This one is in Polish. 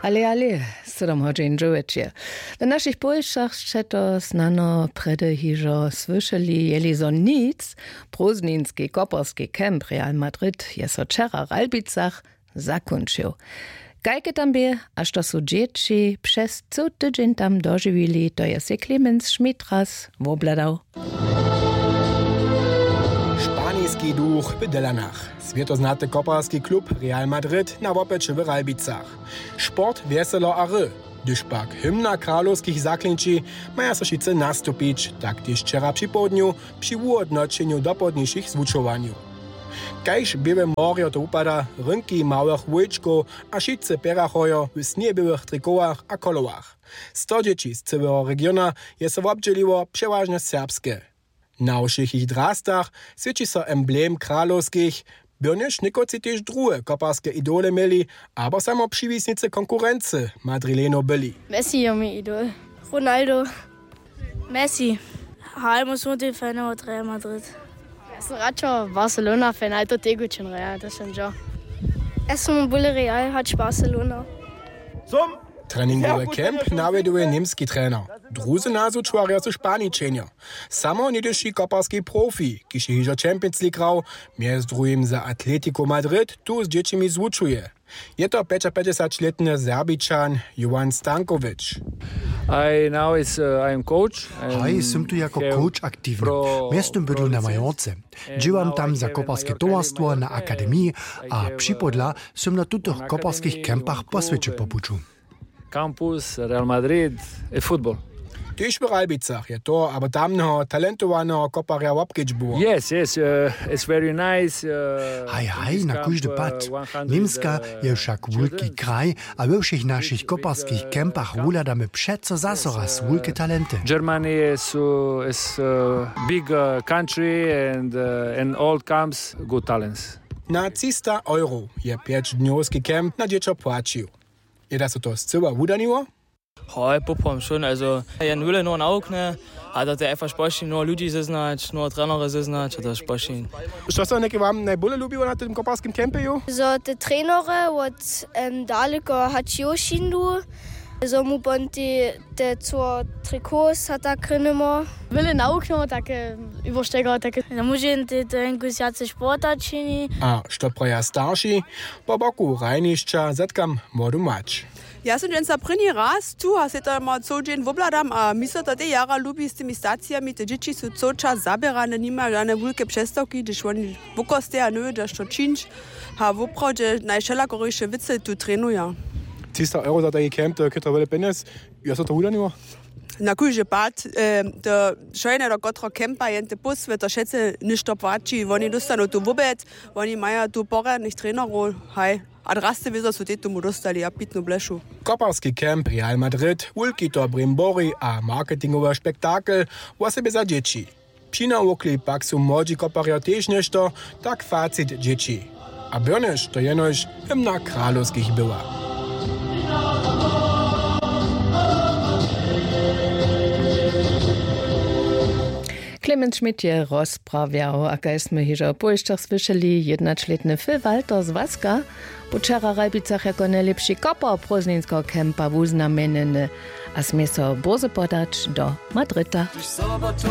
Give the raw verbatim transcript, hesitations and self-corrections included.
Ale, ale, sedem hodin dziewięć. Na naszych Polszach to znano predy hižo słyszeli, jeli so nic, prózdninski koperski kemp Real Madrid je so wczera w Albicach zakończył. Kajke tam by, aż to są dzieci przez co tydzień tam dożywili, to je se Clemens Schmidras wobladał. Španijski duch w Delanach. Światoznaty koparski klub Real Madrid na wopeczy w Albicach. Sport weselo a ry. Gdyż pak hymna kralowskich zaklęci maja so šice nastupić, tak też wczera przy południu, przy uodnoczeniu dopodniejszych zwuczowaniu. Kajż białe morje to upada, rynki małych wojczków, a šice perachojo w sniebyłych trikołach a kolowach. Sto dzieci z całego regiona je so obdzieliło przeważnie serbskie. Na všich ich drastach svědčí so emblem kralowskich, byrnež nikoci tež druhe koparske idole mieli, aber samo přivísnice konkurence Madrileno byli. Messi je mi idol. Ronaldo. Messi. Halmo smo ti fan od Real Madrid. Ja sam radšo Barcelona fan, ali to tegućen Real, to sam jo. Ja sam bolje Real, hač Barcelona. Zum treningowy kemp nawieduje niemski trener. Druzy nazu czwarja ze Szpaniczenia. Samo niedyszy koparski profi, kiż hižo Champions League grał, między drugim za Atletico Madrid, tu z dziećmi zwuczuje. Je to päťdesiatpäťletný Serbičan Jovan Stankovič. I now is uh, I am coach. Haj, jsem tu jako coach aktivny. Miestem bydl na Majorce. Dživam tam za koparské tovarstvo na akademii a připodla jsem na tutych koparských kempach po světě popuču. Campus, Real Madrid i futbol. Tyž v Albicach je to, aber tamného talentovaného koparja obkeč było. Yes, yes, uh, it's very nice. Uh, haj, haj, na kujdy pad. Niemska je však wulki kraj, a we všich našich koparských kempach wuladamy přeco zase raz wulke talenty. Germany is, uh, is a big uh, country and uh, in all camps good talents. Na trzysta euro je pięćdniowski kemp na dziecko płacił. Je da so to zcela udaniło? Hoj, popom schon. Also, ja nulle nur ein Auge, ne? Hat er einfach Spaß, nur Leute znać, nur Trainer znać, hat er Spaß. Što se neki vam najbolje ljubiło na tym koparskim kempeju? So, te trenere od um, daleko hačiošindu, so mu bonti te co trikots hat er krenemo. Wille naukno, takie übersteger, takie. Da mužen te te entuziace sporta čini. A što proja starši, po boku rajnišća zetkam modu mač. Ja sam dženca prvni raz tu, a se tam co džen vobladam, a misle da te jara lubi s temi stacijami, te dječi su co čas zabirane, nima žane vulke přestavki, když oni vukoste a növe, da što činč, a vopravdje najšelakoriše vice tu trenuja. trzysta euro za taki kemp, to kytra vele penes, ja so to udaniło? Na kujže pad, e, to šojne do kotra kempa jente bus, ve to šece ništo plači, oni dostanu tu vobet, oni maja tu poradnih trenerov, haj. A draste wiedzą, co tu mu dostali, a pitnu blešu. Koparski kemp Real Madrid, wulki to brimbori a marketingowy spektakel, wasebe za dzieci. Pina okli pak su młodzi koparja też nešto, tak facit dzieci. A byrnež to jenož hymna kralowskich była. Clemens Schmidt je rozprawiał, a kajśmy hižo Polszach słyszeli jednoczletny Phil Walter z Waska, po wczera w Albicach jako najlepszy kopar prózdninskiego kempa uznameneny, a sme so boze podać do Madryta.